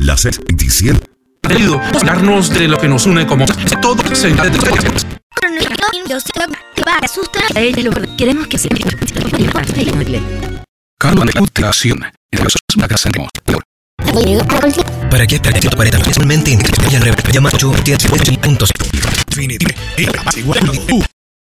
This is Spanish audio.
Las 27. Querido, hablarnos de lo que nos une como todo se Queremos que se Calma de cultivación. ¿Para qué esperar que para realmente llama 8 puntos?